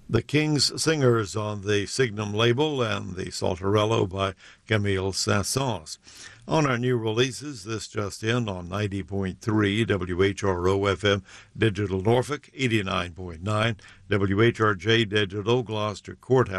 The King's Singers on the Signum label and the Saltarello by Camille Saint-Saëns. On our new releases, this just in on 90.3 WHRO FM Digital Norfolk, 89.9 WHRJ Digital Gloucester Courthouse.